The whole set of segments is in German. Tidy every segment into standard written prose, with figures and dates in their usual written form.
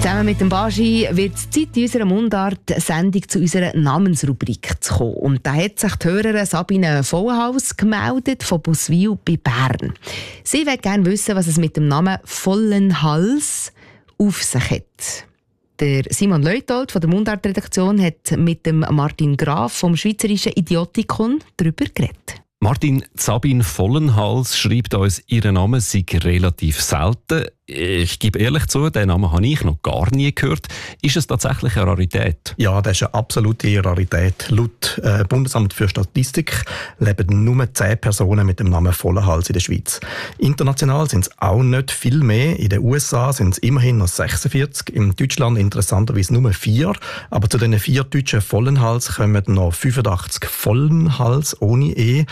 Zusammen mit dem Baschi wird es Zeit, in unserer Mundart-Sendung zu unserer Namensrubrik zu kommen. Und da hat sich die Hörerin Sabine Vollenhals gemeldet von Buswil bei Bern. Sie will gerne wissen, was es mit dem Namen Vollenhals auf sich hat. Der Simon Leuthold von der Mundart-Redaktion hat mit dem Martin Graf vom Schweizerischen Idiotikon darüber geredet. Martin, Sabine Vollenhals schreibt uns, ihr Name sei relativ selten. Ich gebe ehrlich zu, den Namen habe ich noch gar nie gehört. Ist es tatsächlich eine Rarität? Ja, das ist eine absolute Rarität. Laut Bundesamt für Statistik leben nur 10 Personen mit dem Namen Vollenhals in der Schweiz. International sind es auch nicht viel mehr. In den USA sind es immerhin noch 46. In Deutschland interessanterweise nur 4. Aber zu diesen 4 deutschen Vollenhals kommen noch 85 Vollenhals ohne E,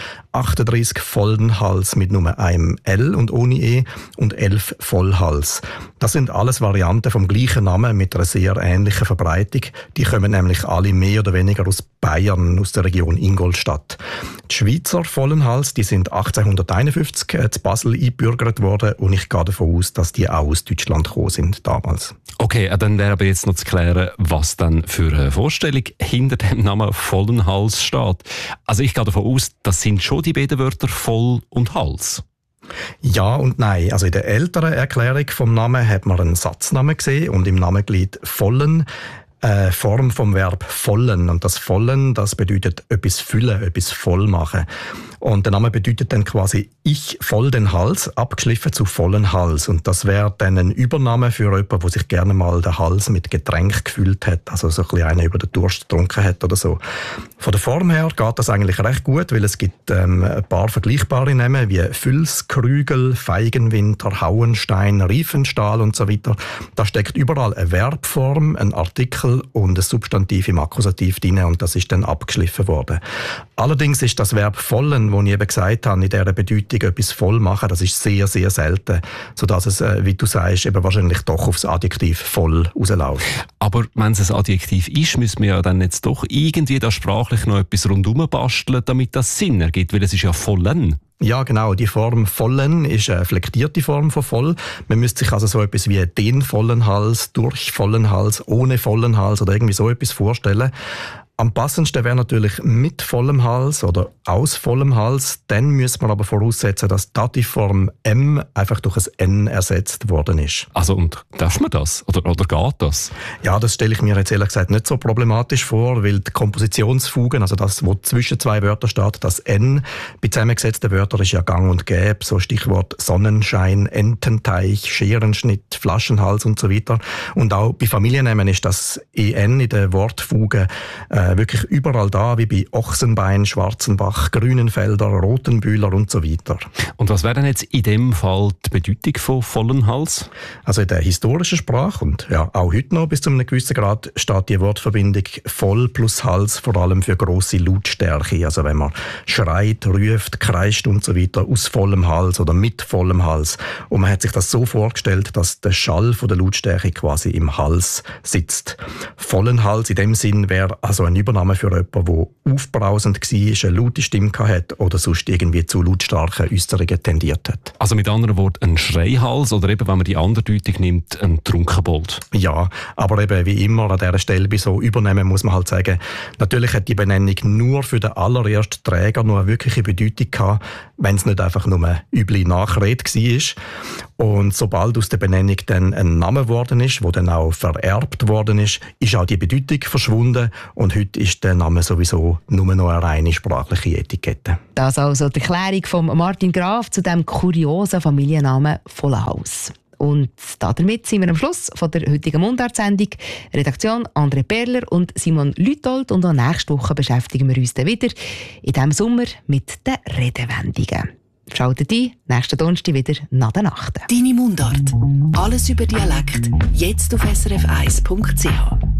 38 Vollenhals mit nur einem L und ohne E und 11 Vollhals. Das sind alles Varianten vom gleichen Namen mit einer sehr ähnlichen Verbreitung. Die kommen nämlich alle mehr oder weniger aus Bayern, aus der Region Ingolstadt. Die Schweizer Vollenhals, die sind 1851 in Basel eingebürgert worden und ich gehe davon aus, dass die auch aus Deutschland gekommen sind damals. Okay, dann wäre aber jetzt noch zu klären, was dann für eine Vorstellung hinter dem Namen Vollenhals steht. Also ich gehe davon aus, das sind schon die beiden Wörter Voll und Hals. Ja und nein. Also in der älteren Erklärung vom Namen hat man einen Satznamen gesehen und im Namenglied Vollen Form vom Verb vollen. Und das Vollen, das bedeutet etwas füllen, etwas voll machen. Und der Name bedeutet dann quasi ich voll den Hals, abgeschliffen zu vollen Hals. Und das wäre dann ein Übername für jemanden, der sich gerne mal den Hals mit Getränk gefüllt hat. Also so ein bisschen einer über den Durst getrunken hat oder so. Von der Form her geht das eigentlich recht gut, weil es gibt ein paar vergleichbare Namen wie Füls, Krügel, Feigenwinter, Hauenstein, Riefenstahl und so weiter. Da steckt überall eine Verbform, ein Artikel und ein Substantiv im Akkusativ drin und das ist dann abgeschliffen worden. Allerdings ist das Verb vollen, das ich eben gesagt habe, in dieser Bedeutung etwas voll machen, das ist sehr, sehr selten, sodass es, wie du sagst, eben wahrscheinlich doch aufs Adjektiv voll rausläuft. Aber wenn es ein Adjektiv ist, müssen wir ja dann jetzt doch irgendwie da sprachlich noch etwas rundherum basteln, damit das Sinn ergibt, weil es ist ja vollen. Ja, genau. Die Form vollen ist eine flektierte Form von voll. Man müsste sich also so etwas wie den vollen Hals, durch vollen Hals, ohne vollen Hals oder irgendwie so etwas vorstellen. Am passendsten wäre natürlich mit vollem Hals oder aus vollem Hals. Dann müsste man aber voraussetzen, dass die Dativform M einfach durch ein N ersetzt worden ist. Also, und darf man das? Oder geht das? Ja, das stelle ich mir jetzt ehrlich gesagt nicht so problematisch vor, weil die Kompositionsfugen, also das, was zwischen 2 Wörtern steht, das N, bei zusammengesetzten Wörtern ist ja gang und gäbe, so Stichwort Sonnenschein, Ententeich, Scherenschnitt, Flaschenhals und so weiter. Und auch bei Familiennamen ist das EN in der Wortfuge wirklich überall da, wie bei Ochsenbein, Schwarzenbach, Grünenfelder, Rotenbühler und so weiter. Und was wäre denn jetzt in dem Fall die Bedeutung von vollen Hals? Also in der historischen Sprache und ja auch heute noch bis zu einem gewissen Grad steht die Wortverbindung voll plus Hals vor allem für grosse Lautstärke. Also wenn man schreit, ruft, kreischt und so weiter aus vollem Hals oder mit vollem Hals. Und man hat sich das so vorgestellt, dass der Schall von der Lautstärke quasi im Hals sitzt. Vollen Hals in dem Sinn wäre also ein Übername für jemanden, der aufbrausend war, eine laute Stimme hatte oder sonst irgendwie zu lautstarken Äußerungen tendiert hat. Also mit anderen Worten ein Schreihals oder eben, wenn man die andere Deutung nimmt, ein Trunkenbold. Ja, aber eben wie immer an dieser Stelle bei so Übernehmen muss man halt sagen, natürlich hat die Benennung nur für den allerersten Träger noch eine wirkliche Bedeutung gehabt, wenn es nicht einfach nur eine üble Nachrede war. Und sobald aus der Benennung dann ein Name geworden ist, der dann auch vererbt worden ist auch die Bedeutung verschwunden und heute ist der Name sowieso nur noch eine reine sprachliche Etikette. Das also die Erklärung von Martin Graf zu dem kuriosen Familiennamen Vollenhals. Und damit sind wir am Schluss von der heutigen Mundart-Sendung. Redaktion André Perler und Simon Leuthold. Und auch nächste Woche beschäftigen wir uns dann wieder in diesem Sommer mit den Redewendungen. Schaltet ein, nächsten Donnerstag wieder nach der Nacht. Deine Mundart. Alles über Dialekt. Jetzt auf srf1.ch.